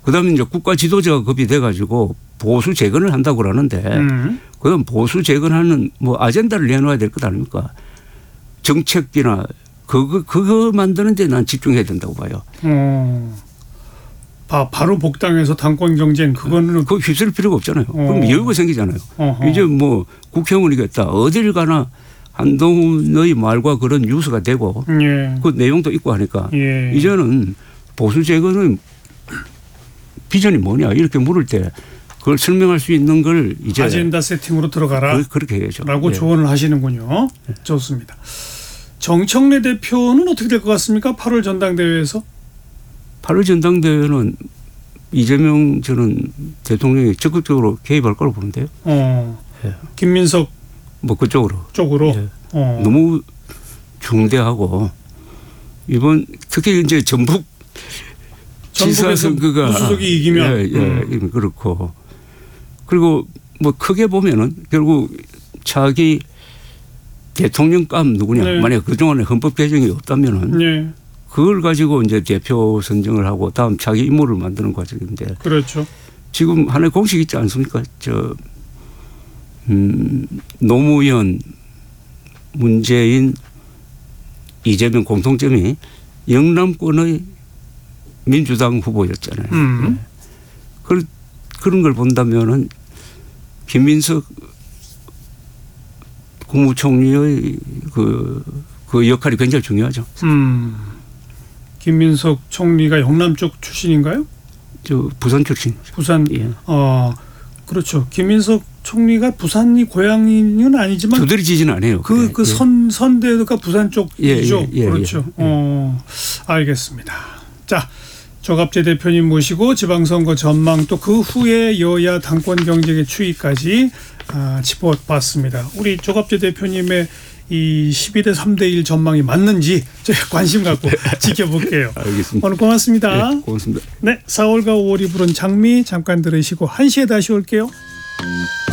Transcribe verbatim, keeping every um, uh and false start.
그다음에 이제 국가 지도자가 급이 돼가지고 보수 재건을 한다고 그러는데 음. 그건 보수 재건하는 뭐 아젠다를 내놓아야 될 것 아닙니까? 정책이나 그거 그거 만드는데 난 집중해야 된다고 봐요. 어. 바, 바로 복당해서 당권 경쟁 그거는 그거 휩쓸 필요가 없잖아요. 어. 그럼 여유가 생기잖아요. 어허. 이제 뭐 국회의원이겠다. 어딜 가나 한동훈의 말과 그런 뉴스가 되고 예. 그 내용도 있고 하니까 예. 이제는 보수 재건은 비전이 뭐냐 이렇게 물을 때 그걸 설명할 수 있는 걸 이제 아젠다 세팅으로 들어가라. 그, 그렇게 해야죠. 라고 예. 조언을 하시는군요. 좋습니다. 정청래 대표는 어떻게 될 것 같습니까? 팔월 전당대회에서. 팔월 전당대회는 이재명 저는 대통령이 적극적으로 개입할 거로 보는데요. 어. 예. 김민석 뭐 그쪽으로. 쪽으로. 예. 어. 너무 중대하고 이번 특히 이제 전북 지사 선거가 무소속이 이기면. 예, 예, 음. 그렇고 그리고 뭐 크게 보면은 결국 차기 대통령감 누구냐 네. 만약 그동안에 헌법 개정이 없다면은 예. 그걸 가지고 이제 대표 선정을 하고 다음 자기 인물을 만드는 과정인데 그렇죠. 지금 하나의 공식 있지 않습니까? 저 음, 노무현, 문재인, 이재명 공통점이 영남권의 민주당 후보였잖아요. 음. 그, 그런 걸 본다면은 김민석 국무총리의 그, 그 역할이 굉장히 중요하죠. 음. 김민석 총리가 영남 쪽 출신인가요? 저 부산 출신. 부산. 예. 어, 그렇죠. 김민석 총리가 부산이 고향은 아니지만 두드리 지지는 안 해요. 그, 그 선, 선대가 부산 쪽이죠. 예, 예, 예, 그렇죠. 예. 어, 알겠습니다. 자, 조갑재 대표님 모시고 지방선거 전망 또 그 후에 여야 당권 경쟁의 추이까지 아, 짚어봤습니다. 우리 조갑재 대표님의 이 십이 대 삼 대 일 전망이 맞는지 저희가 관심 갖고 지켜볼게요. 알겠습니다. 오늘 고맙습니다. 네, 고맙습니다. 네, 사월과 오월이 부른 장미 잠깐 들으시고 한 시에 다시 올게요.